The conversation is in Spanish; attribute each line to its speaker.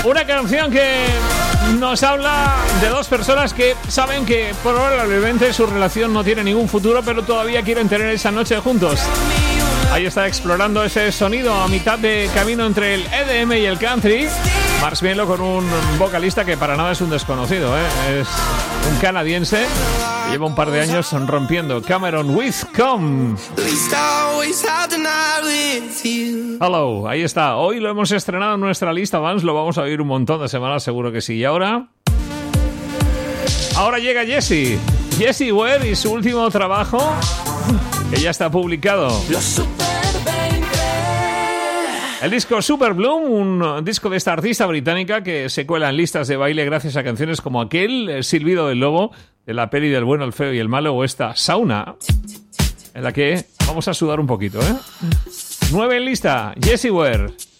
Speaker 1: Una canción que nos habla de dos personas que saben que probablemente su relación no tiene ningún futuro, pero todavía quieren tener esa noche juntos. Ahí está explorando ese sonido a mitad de camino entre el EDM y el country. Marshmello con un vocalista que para nada es un desconocido, ¿eh? Es un canadiense que lleva un par de años rompiendo. Cameron Whitcomb. Hello, ahí está. Hoy lo hemos estrenado en nuestra lista Vans. Lo vamos a oír un montón de semanas, seguro que sí. Y ahora llega Jessie Ware y su último trabajo, que ya está publicado. El disco Super Bloom, un disco de esta artista británica que se cuela en listas de baile gracias a canciones como aquel, El silbido del lobo, de la peli del bueno, el feo y el malo, o esta Sauna, en la que vamos a sudar un poquito, ¿eh? 9 en lista, Jessie Ware.